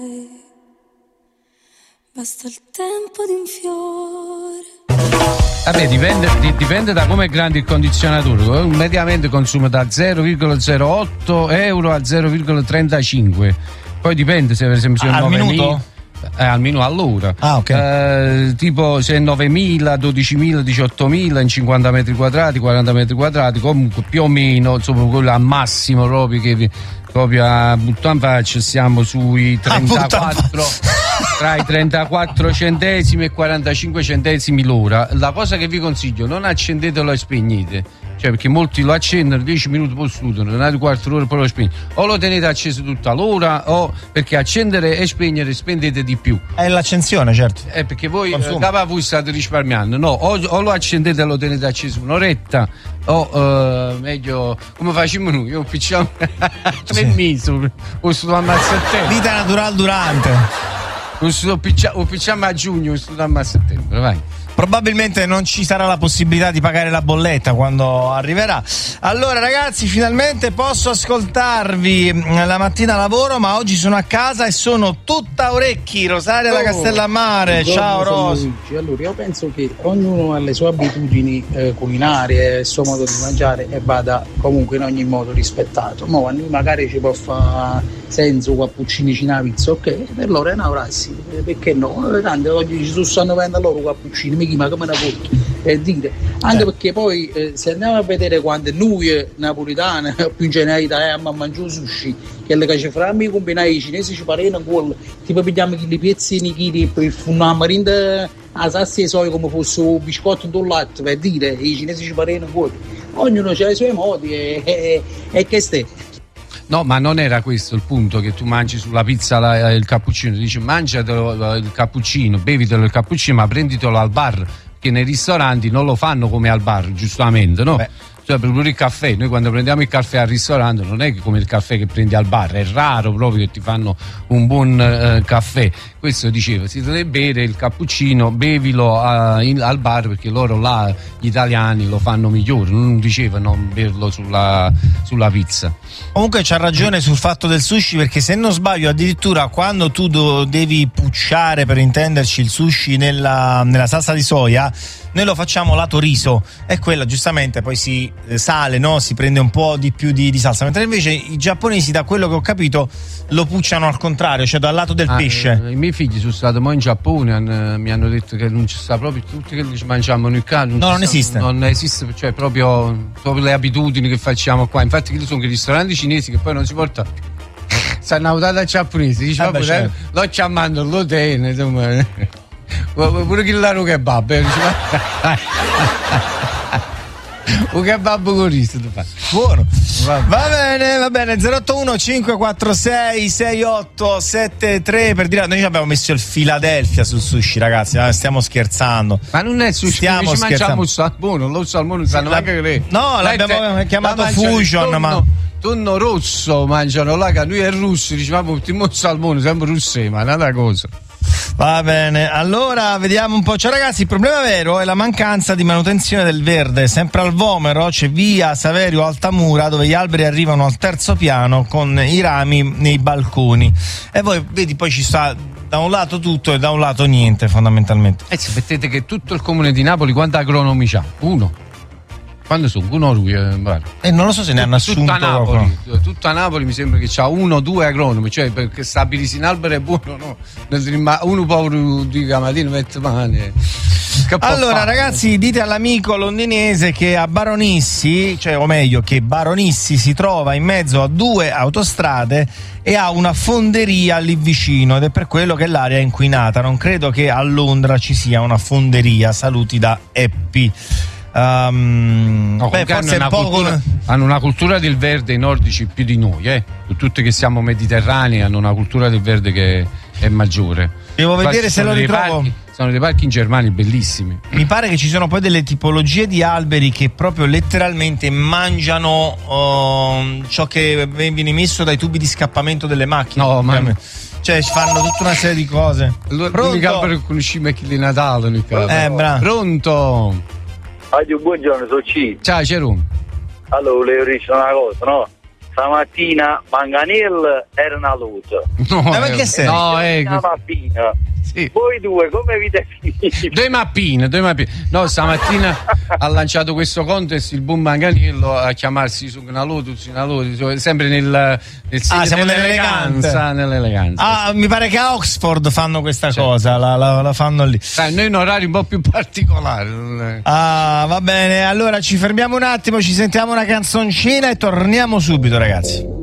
Basta il tempo di un fiore. Vabbè, dipende da come è grande il condizionatore. Mediamente consuma da 0,08 euro a 0,35. Poi dipende se per esempio al minuto? Almeno all'ora. Tipo se 9.000, 12.000, 18.000 in 50 metri quadrati, 40 metri quadrati, comunque più o meno, insomma, quello al massimo proprio a buttan faccia siamo sui 34, tra i 34 centesimi e 45 centesimi l'ora. La cosa che vi consiglio, non accendetelo e spegnete. Cioè, perché molti lo accendono 10 minuti poi studiano, un quarto d'ora poi lo spegnono. O lo tenete acceso tutta l'ora, o perché accendere e spegnere spendete di più. È l'accensione, certo. Perché voi voi state risparmiando, no? O lo accendete e lo tenete acceso un'oretta, o meglio, come facciamo noi, io picciamo 3 mesi, o sto ammazzo a tempo. Vita natural durante. O picciamo a giugno, o sto ammazzo a tempo, vai. Probabilmente non ci sarà la possibilità di pagare la bolletta quando arriverà. Allora ragazzi, finalmente posso ascoltarvi. La mattina lavoro, ma oggi sono a casa e sono tutta orecchi. Rosaria da Castellammare. Ciao Ros. Allora io penso che ognuno ha le sue abitudini culinarie, il suo modo di mangiare, e vada comunque in ogni modo rispettato. Ma quando magari ci può fare senza cappuccini cinavizzo, ok, per loro è una frase, perché no? Tanto oggi ci stanno vendendo loro cappuccini, ma come una porta, per dire, anche perché poi se andiamo a vedere quando noi napolitane più in generale a mangiare sushi, che le ci faranno combinare i cinesi ci parano quello, tipo pigliamo i pezzi chili per una marinda a sassi e soia come fosse un biscotto in latte, per dire, i cinesi ci parano quello, ognuno ha i suoi modi e che stai. No, ma non era questo il punto, che tu mangi sulla pizza il cappuccino, dici mangiatelo il cappuccino, bevitelo il cappuccino, ma prenditelo al bar, che nei ristoranti non lo fanno come al bar, giustamente, no? Cioè, per il caffè, noi quando prendiamo il caffè al ristorante non è che come il caffè che prendi al bar, è raro proprio che ti fanno un buon caffè. Questo diceva, si deve bere il cappuccino, bevilo al bar, perché loro là, gli italiani, lo fanno migliore, non diceva non berlo sulla pizza. Comunque c'ha ragione sul fatto del sushi, perché se non sbaglio addirittura quando tu devi pucciare, per intenderci, il sushi nella salsa di soia, noi lo facciamo lato riso, e quella giustamente poi si sale, no? Si prende un po' di più di salsa, mentre invece i giapponesi, da quello che ho capito, lo pucciano al contrario, cioè dal lato del pesce. I miei figli sono stati in Giappone, mi hanno detto che non ci sta proprio tutti che ci mangiamo noi qua. Non esiste. Non esiste, cioè proprio le abitudini che facciamo qua. Infatti sono che i ristoranti cinesi che poi non si portano, stanno a giapponesi, diciamo, certo. Lo chiamando l'hotel, insomma. Pure chi l'ha kebab, un kebab con riso, buono. Va bene 081 546 6873 per dire, noi abbiamo messo il Philadelphia sul sushi, ragazzi, stiamo scherzando, ma non è sushi, stiamo scherzando. Lo salmone l'abbiamo chiamato fusion, tonno rosso mangiano là, che noi è russo, diciamo ultimo salmone, sempre russo, ma è una cosa. Va bene, allora vediamo un po'. Ciao ragazzi, il problema vero è la mancanza di manutenzione del verde. Sempre al Vomero c'è via Saverio Altamura, dove gli alberi arrivano al terzo piano con i rami nei balconi, e voi vedi, poi ci sta da un lato tutto e da un lato niente, fondamentalmente. Sapete che tutto il comune di Napoli quanti agronomi c'ha? Uno. Quando sono? Uno lui, non lo so se ne hanno assunto tutta Napoli mi sembra che c'ha 1 o 2 agronomi, cioè perché stabilisi in albero è buono, no? Uno povero di mattina mette male. Allora ragazzi, dite all'amico londinese che a Baronissi, cioè o meglio che Baronissi si trova in mezzo a 2 autostrade e ha una fonderia lì vicino, ed è per quello che l'area è inquinata. Non credo che a Londra ci sia una fonderia. Saluti da Eppi. Forse hanno una cultura del verde i nordici più di noi, tutti che siamo mediterranei hanno una cultura del verde che è maggiore. Devo vedere se lo ritrovo. Sono dei parchi in Germania bellissimi. Mi pare che ci sono poi delle tipologie di alberi che proprio letteralmente mangiano ciò che viene messo dai tubi di scappamento delle macchine. No, ma cioè fanno tutta una serie di cose. L'unica per conoscere chi di Natale. Pronto? Buongiorno, sono C. Ciao, Cerum. Allora, volevo dire una cosa, no? stamattina Manganello era una luce. No, ma che sei? No, Stamattina. sì. Voi due come vi definite? Due mappine. No, stamattina ha lanciato questo contest il Boom Manganello a chiamarsi su una Lotus, sempre nel siamo nell'eleganza. Ah, mi pare che a Oxford fanno questa cosa, la fanno lì. Noi in orari un po' più particolari. Ah, va bene, allora ci fermiamo un attimo, ci sentiamo una canzoncina e torniamo subito, ragazzi.